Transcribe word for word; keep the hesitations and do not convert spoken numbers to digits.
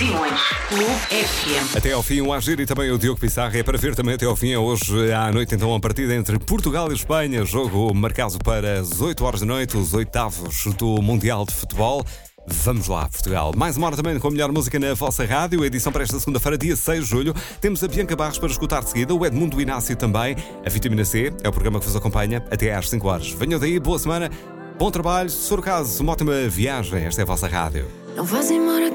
Simões, Clube F M. Até ao fim o Agir e também o Diogo Pissarra. É para ver também até ao fim. É hoje à noite então a partida entre Portugal e Espanha. Jogo marcado para as oito horas da noite, os oitavos do Mundial de Futebol. Vamos lá, Portugal. Mais uma hora também com a melhor música na vossa rádio. A edição para esta segunda-feira, dia seis de julho. Temos a Bianca Barros para escutar de seguida, o Edmundo Inácio também. A Vitamina C é o programa que vos acompanha até às cinco horas. Venham daí, boa semana, bom trabalho. Se for o caso, uma ótima viagem. Esta é a vossa rádio. Não vais embora.